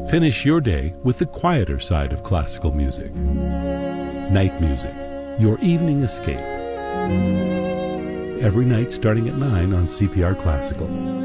Finish your day with the quieter side of classical music. Night Music, your evening escape. Every night starting at 9 on CPR Classical.